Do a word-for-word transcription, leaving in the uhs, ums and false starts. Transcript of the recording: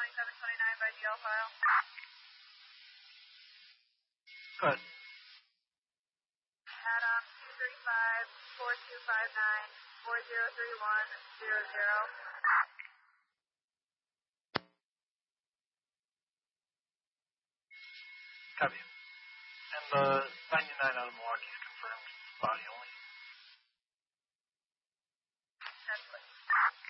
twenty-seven twenty-nine by G L file. Good. Adam, two three five, four two five nine, four zero three one, zero zero. Copy. And the ninety-nine out of Milwaukee.